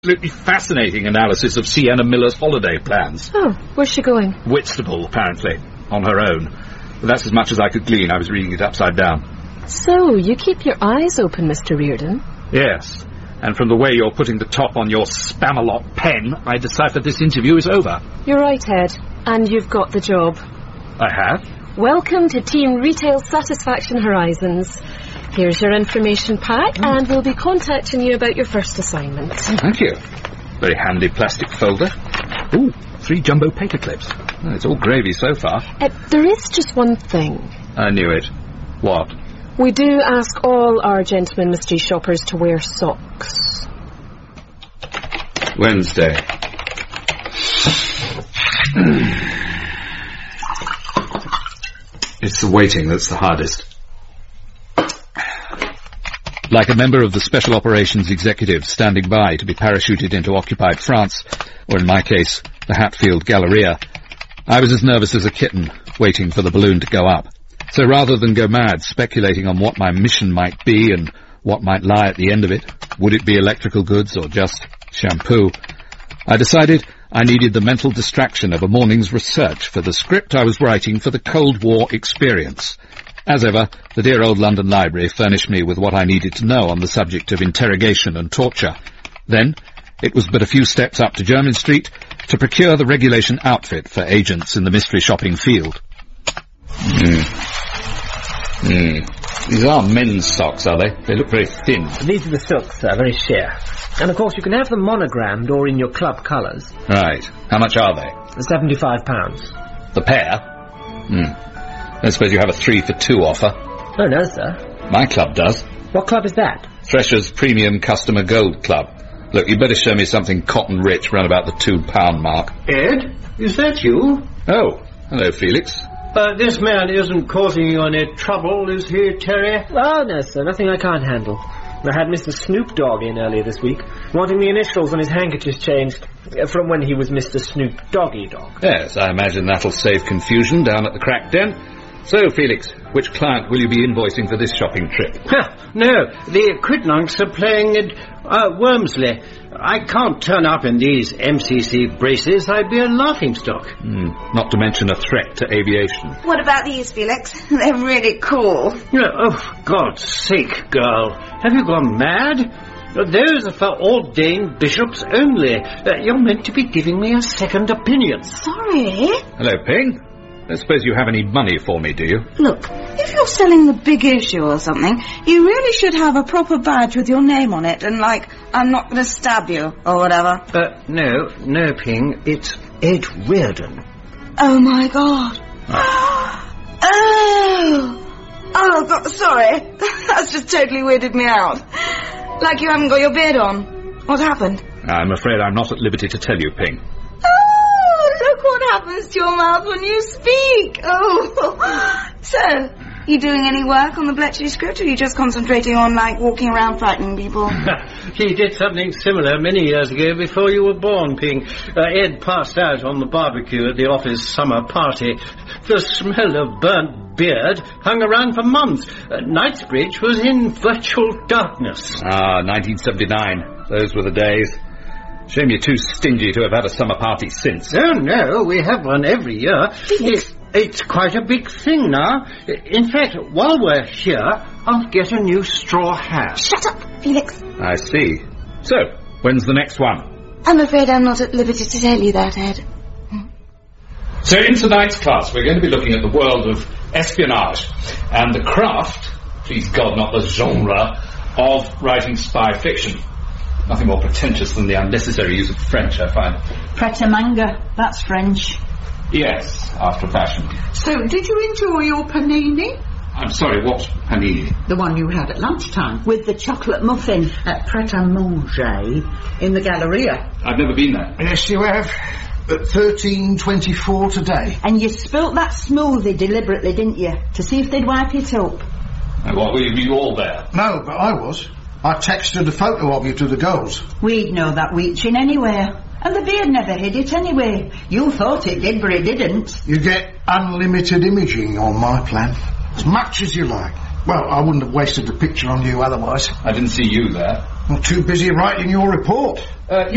absolutely fascinating analysis of Sienna Miller's holiday plans. Oh, where's she going? Whitstable, apparently, on her own. But that's as much as I could glean. I was reading it upside down. So, you keep your eyes open, Mr. Reardon? Yes. And from the way you're putting the top on your Spamalot pen, I deciphered this interview is over. You're right, Ed. And you've got the job. I have? Welcome to Team Retail Satisfaction Horizons. Here's your information pack, and we'll be contacting you about your first assignment. Thank you. Very handy plastic folder. Ooh, 3 jumbo paper clips. Oh, it's all gravy so far. There is just one thing. I knew it. What? We do ask all our gentlemen mystery shoppers to wear socks. Wednesday. It's the waiting that's the hardest. Like a member of the Special Operations Executive standing by to be parachuted into occupied France, or in my case, the Hatfield Galleria, I was as nervous as a kitten, waiting for the balloon to go up. So rather than go mad speculating on what my mission might be and what might lie at the end of it, would it be electrical goods or just shampoo, I decided I needed the mental distraction of a morning's research for the script I was writing for the Cold War experience. As ever, the dear old London Library furnished me with what I needed to know on the subject of interrogation and torture. Then, it was but a few steps up to Jermyn Street to procure the regulation outfit for agents in the mystery shopping field. These are men's socks, are they? They look very thin. These are the silks, sir, very sheer. And of course you can have them monogrammed or in your club colours. Right. How much are they? £75. The pair? I suppose you have a 3 for 2 offer. Oh, no, sir. My club does. What club is that? Thresher's Premium Customer Gold Club. Look, you'd better show me something cotton rich round about the £2 mark. Ed, is that you? Oh, hello, Felix. This man isn't causing you any trouble, is he, Terry? Oh, no, sir, nothing I can't handle. I had Mr. Snoop Dogg in earlier this week, wanting the initials on his handkerchiefs changed from when he was Mr. Snoop Doggy Dog. Yes, I imagine that'll save confusion down at the crack den. So, Felix, which client will you be invoicing for this shopping trip? No, the Quidnunks are playing at Wormsley. I can't turn up in these MCC braces. I'd be a laughingstock. Not to mention a threat to aviation. What about these, Felix? They're really cool. Oh, God's sake, girl. Have you gone mad? Those are for ordained bishops only. You're meant to be giving me a second opinion. Sorry. Hello, Ping. I don't suppose you have any money for me, do you? Look, if you're selling the big issue or something, you really should have a proper badge with your name on it and, like, I'm not going to stab you or whatever. No, Ping. It's Ed Reardon. Oh, my God. Oh, God, sorry. That's just totally weirded me out. Like you haven't got your beard on. What happened? I'm afraid I'm not at liberty to tell you, Ping. Look what happens to your mouth when you speak. Oh. So, you doing any work on the Bletchley script, or are you just concentrating on, like, walking around frightening people? He did something similar many years ago before you were born, Ping. Ed passed out on the barbecue at the office summer party. The smell of burnt beard hung around for months. Knightsbridge was in virtual darkness. 1979. Those were the days. Shame you're too stingy to have had a summer party since. Oh, no, we have one every year. It's quite a big thing now. In fact, while we're here, I'll get a new straw hat. Shut up, Felix. I see. So, when's the next one? I'm afraid I'm not at liberty to tell you that, Ed. So in tonight's class, we're going to be looking at the world of espionage and the craft, please God, not the genre, of writing spy fiction. Nothing more pretentious than the unnecessary use of French, I find. Pret-a-manger, that's French. Yes, after fashion. So, did you enjoy your panini? I'm sorry, what panini? The one you had at lunchtime, with the chocolate muffin at Pret-a-manger in the Galleria. I've never been there. Yes, you have. At 13:24 today. And you spilt that smoothie deliberately, didn't you? To see if they'd wipe it up. What, were you all there? No, but I was. I texted a photo of you to the girls. We'd know that reaching anywhere. And the beard never hid it anyway. You thought it did, but it didn't. You get unlimited imaging on my plan. As much as you like. Well, I wouldn't have wasted the picture on you otherwise. I didn't see you there. I'm too busy writing your report.